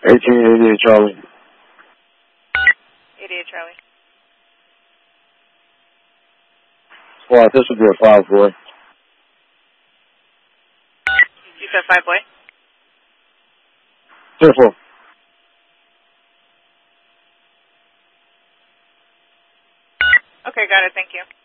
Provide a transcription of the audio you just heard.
1888 Charlie. 88 Charlie. Squad, this would be a 5 boy. You said 5 boy? 10-4. Okay, got it. Thank you.